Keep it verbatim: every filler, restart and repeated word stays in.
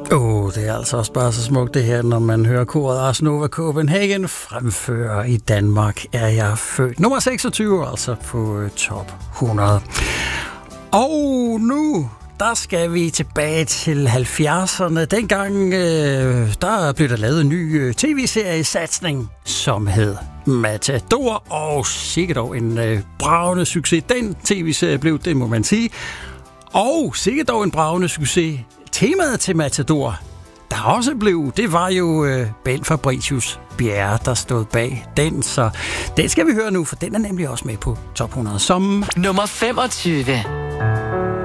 Åh, oh, det er altså også bare så smukt det her, når man hører koret Ars Nova Copenhagen fremfører I Danmark er jeg født. Nummer seksogtyve altså på top hundrede. Og nu, der skal vi tilbage til halvfjerdserne. Dengang, øh, der blev der lavet en ny øh, tv-seriesatsning, som hed Matador, og sikkert dog en øh, bragende succes. Den tv-serie blev, det må man sige. Og sikkert dog en bragende succes. Temaet til Matador, der også blev, det var jo øh, Bent Fabricius Bjerre, der stod bag den. Så den skal vi høre nu, for den er nemlig også med på top hundrede som nummer femogtyve.